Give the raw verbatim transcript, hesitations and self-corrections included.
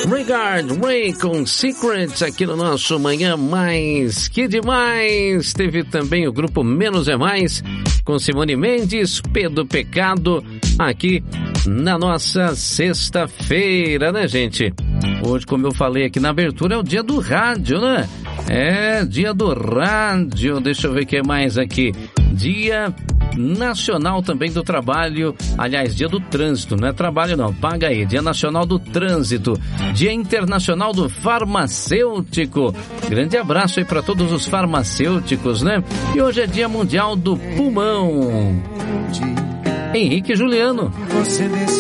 Regard Ray com Secrets aqui no nosso Manhã Mais Que Demais. Teve também o grupo Menos é Mais com Simone Mendes, Pedro Pecado, aqui na nossa sexta-feira, né, gente? Hoje, como eu falei aqui na abertura, é o dia do rádio, né? É, dia do rádio. Deixa eu ver o que mais aqui. Dia Nacional também do Trabalho, aliás, dia do trânsito, não é trabalho não, paga aí, dia nacional do trânsito, dia internacional do farmacêutico, grande abraço aí para todos os farmacêuticos, né? E hoje é dia mundial do pulmão. Henrique e Juliano.